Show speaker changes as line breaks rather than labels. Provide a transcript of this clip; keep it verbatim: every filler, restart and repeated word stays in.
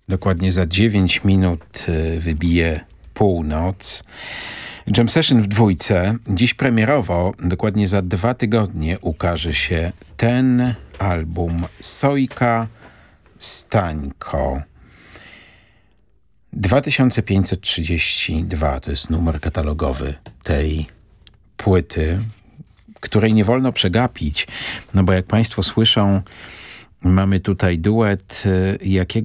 Dokładnie za dziewięć minut wybije północ. Jam Session w dwójce. Dziś premierowo, dokładnie za dwa tygodnie, ukaże się ten album Sojka Stańko. dwa tysiące pięćset trzydzieści dwa to jest numer katalogowy tej płyty, której nie wolno przegapić, no bo jak Państwo słyszą, mamy tutaj duet jakiegoś